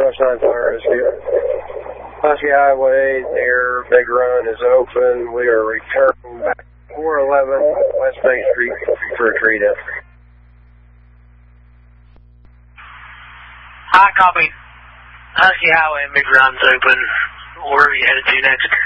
Northwest 9 Fire Rescue. Husky Highway near Big Run is open. We are returning back to 411 West Main Street for a treat in. Hi, copy. Husky Highway and Big Run's open. Where are you headed to next?